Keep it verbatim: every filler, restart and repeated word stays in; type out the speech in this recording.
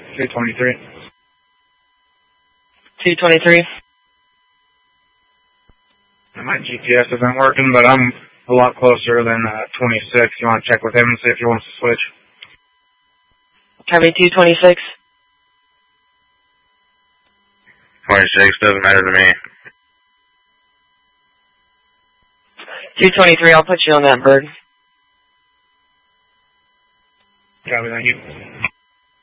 two twenty-three. two twenty-three. My G P S isn't working, but I'm a lot closer than uh, twenty-six. You want to check with him and see if he wants to switch? Copy two twenty-six. twenty-six doesn't matter to me. two twenty-three, I'll put you on that bird. Copy, thank you.